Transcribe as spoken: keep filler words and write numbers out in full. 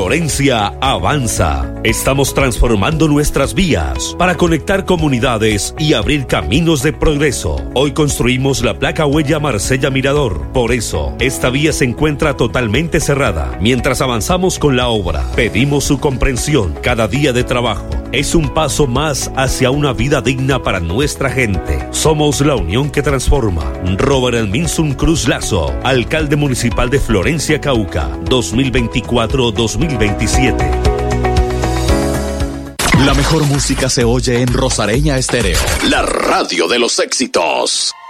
Florencia avanza. Estamos transformando nuestras vías para conectar comunidades y abrir caminos de progreso. Hoy construimos la placa huella Marsella Mirador. Por eso, esta vía se encuentra totalmente cerrada. Mientras avanzamos con la obra, pedimos su comprensión. Cada día de trabajo es un paso más hacia una vida digna para nuestra gente. Somos la unión que transforma. Robert Elminson Cruz Lazo, alcalde municipal de Florencia, Cauca, dos mil veinticuatro a dos mil veintisiete. La mejor música se oye en Rosareña Estéreo, la radio de los éxitos.